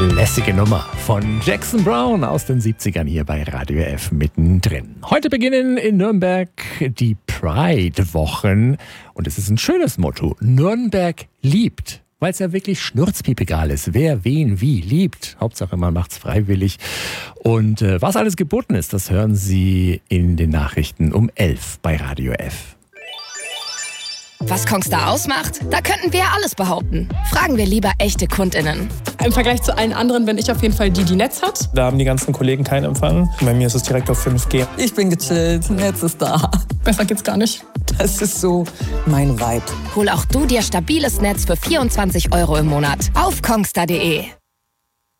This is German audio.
Lässige Nummer von Jackson Browne aus den 70ern hier bei Radio F mittendrin. Heute beginnen in Nürnberg die Pride-Wochen und es ist ein schönes Motto. Nürnberg liebt. Weil es ja wirklich schnurzpiepegal ist, wer wen wie liebt. Hauptsache man macht's freiwillig. Und was alles geboten ist, das hören Sie in den Nachrichten um 11 bei Radio F. Was Kongstar ausmacht? Da könnten wir ja alles behaupten. Fragen wir lieber echte KundInnen. Im Vergleich zu allen anderen bin ich auf jeden Fall die Netz hat. Da haben die ganzen Kollegen keinen Empfang. Bei mir ist es direkt auf 5G. Ich bin gechillt, Netz ist da. Besser geht's gar nicht. Das ist so mein Vibe. Hol auch du dir stabiles Netz für 24 € im Monat auf kongstar.de.